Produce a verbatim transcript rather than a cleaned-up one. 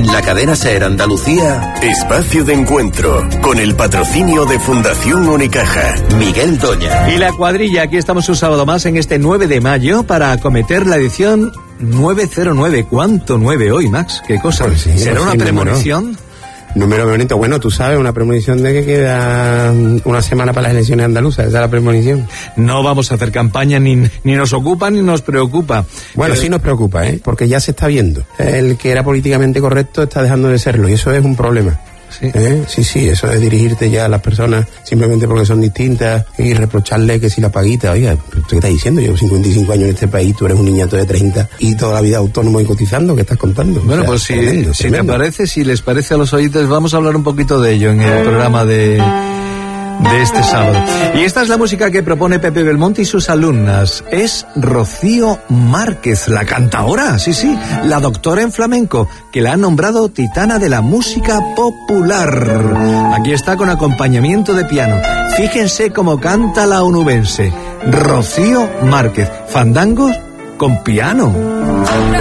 En la cadena SER Andalucía, Espacio de Encuentro, con el patrocinio de Fundación Unicaja. Miguel Doña. Y la cuadrilla, aquí estamos un sábado más en este nueve de mayo para acometer la edición nueve cero nueve. ¿Cuánto nueve hoy, Max? ¿Qué cosa? Pues sí, ¿Será sí, una premonición? Número, número bonito. Bueno, tú sabes, una premonición de que queda una semana para las elecciones andaluzas. Esa es la premonición. No vamos a hacer campaña, ni, ni nos ocupa ni nos preocupa. Bueno, Pero... sí nos preocupa, ¿eh? Porque ya se está viendo. El que era políticamente correcto está dejando de serlo y eso es un problema. Sí. ¿Eh? sí, sí, eso de dirigirte ya a las personas simplemente porque son distintas y reprocharle que si la paguita, oiga, ¿pero ¿qué estás diciendo? Llevo cincuenta y cinco años en este país, tú eres un niñato de treinta y toda la vida autónomo y cotizando, ¿qué estás contando? Bueno, o sea, pues si, tremendo, si tremendo. te parece, si les parece a los oyentes, vamos a hablar un poquito de ello en el programa de... de este sábado. Y esta es la música que propone Pepe Belmonte y sus alumnas. Es Rocío Márquez, la cantaora, sí, sí, la doctora en flamenco, que la han nombrado titana de la música popular. Aquí está con acompañamiento de piano. Fíjense cómo canta la onubense. Rocío Márquez, fandangos con piano.